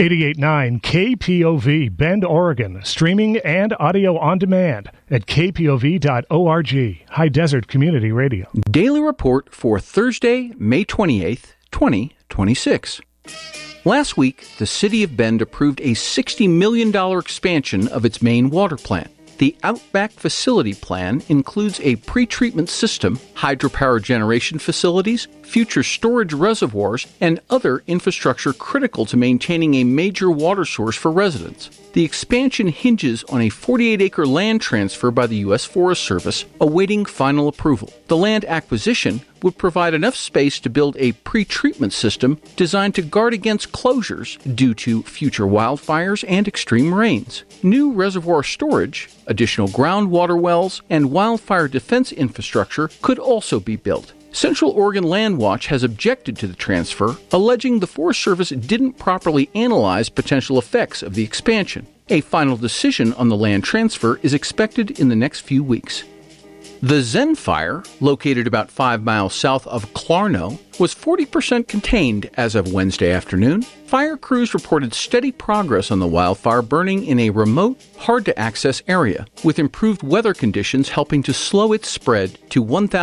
88.9 KPOV, Bend, Oregon. Streaming and audio on demand at kpov.org. High Desert Community Radio. Daily Report for Thursday, May 28th, 2026. Last week, the City of Bend approved a $60 million expansion of its main water plant. The Outback Facility Plan includes a pretreatment system, hydropower generation facilities, future storage reservoirs, and other infrastructure critical to maintaining a major water source for residents. The expansion hinges on a 48-acre land transfer by the U.S. Forest Service, awaiting final approval. The land acquisition would provide enough space to build a pretreatment system designed to guard against closures due to future wildfires and extreme rains. New reservoir storage, additional groundwater wells, and wildfire defense infrastructure could also be built. Central Oregon Land Watch has objected to the transfer, alleging the Forest Service didn't properly analyze potential effects of the expansion. A final decision on the land transfer is expected in the next few weeks. The Zen Fire, located about 5 miles south of Clarno, was 40% contained as of Wednesday afternoon. Fire crews reported steady progress on the wildfire burning in a remote, hard-to-access area, with improved weather conditions helping to slow its spread to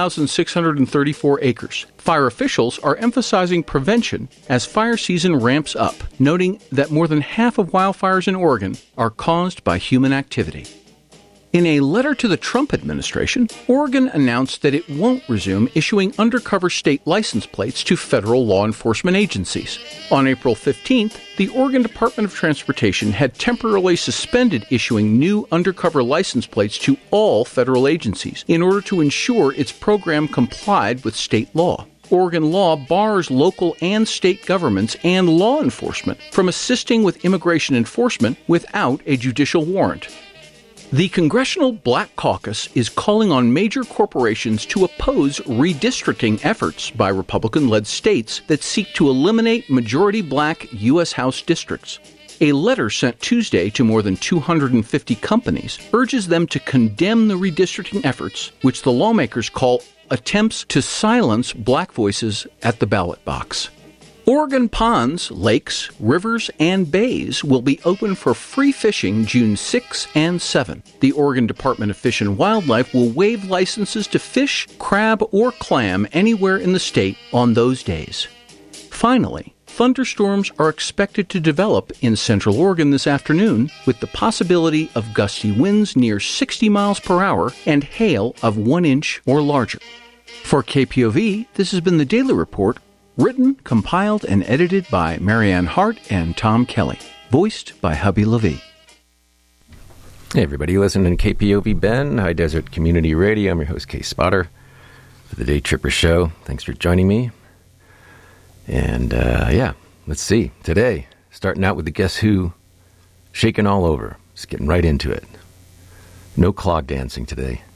1,634 acres. Fire officials are emphasizing prevention as fire season ramps up, noting that more than half of wildfires in Oregon are caused by human activity. In a letter to the Trump administration, Oregon announced that it won't resume issuing undercover state license plates to federal law enforcement agencies. On April 15th, the Oregon Department of Transportation had temporarily suspended issuing new undercover license plates to all federal agencies in order to ensure its program complied with state law. Oregon law bars local and state governments and law enforcement from assisting with immigration enforcement without a judicial warrant. The Congressional Black Caucus is calling on major corporations to oppose redistricting efforts by Republican-led states that seek to eliminate majority black U.S. House districts. A letter sent Tuesday to more than 250 companies urges them to condemn the redistricting efforts, which the lawmakers call attempts to silence black voices at the ballot box. Oregon ponds, lakes, rivers, and bays will be open for free fishing June 6 and 7. The Oregon Department of Fish and Wildlife will waive licenses to fish, crab, or clam anywhere in the state on those days. Finally, thunderstorms are expected to develop in Central Oregon this afternoon, with the possibility of gusty winds near 60 miles per hour and hail of 1 inch or larger. For KPOV, this has been the Daily Report, written, compiled, and edited by Marianne Hart and Tom Kelly. Voiced by Hubby Levy. Hey, everybody. Listening to KPOV Bend, High Desert Community Radio. I'm your host, Case Spotter, for the Day Tripper Show. Thanks for joining me. And, let's see. Today, starting out with the Guess Who, shaking all over. Just getting right into it. No clog dancing today.